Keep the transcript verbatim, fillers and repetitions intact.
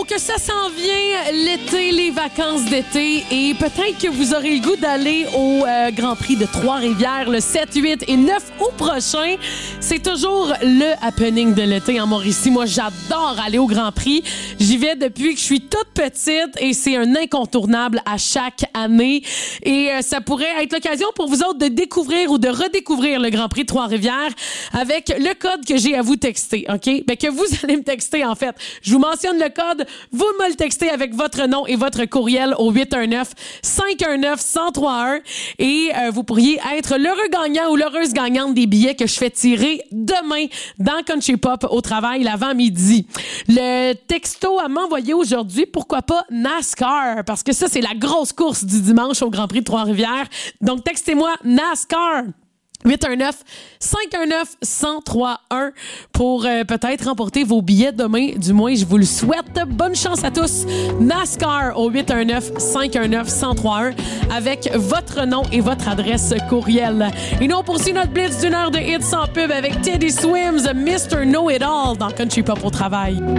Donc, ça s'en vient, l'été, les vacances d'été, et peut-être que vous aurez le goût d'aller au euh, Grand Prix de Trois-Rivières le sept, huit et neuf août prochain. C'est toujours le happening de l'été en Mauricie. Moi, j'adore aller au Grand Prix. J'y vais depuis que je suis toute petite et c'est un incontournable à chaque année. Et euh, ça pourrait être l'occasion pour vous autres de découvrir ou de redécouvrir le Grand Prix de Trois-Rivières avec le code que j'ai à vous texter, OK? Ben, que vous allez me texter, en fait. Je vous mentionne le code, vous me le textez avec votre nom et votre courriel au huit un neuf, cinq un neuf, un zéro trois un et euh, vous pourriez être l'heureux gagnant ou l'heureuse gagnante des billets que je fais tirer demain dans Country Pop au travail l'avant-midi. Le texto à m'envoyer aujourd'hui, pourquoi pas NASCAR, parce que ça, c'est la grosse course du dimanche au Grand Prix de Trois-Rivières. Donc, textez-moi NASCAR. huit un neuf, cinq un neuf, un zéro trois un pour euh, peut-être remporter vos billets demain. Du moins, je vous le souhaite. Bonne chance à tous. NASCAR au huit un neuf, cinq un neuf, un zéro trois un avec votre nom et votre adresse courriel. Et nous, on poursuit notre blitz d'une heure de hits sans pub avec Teddy Swims, mister Know It All dans Country Pop au travail.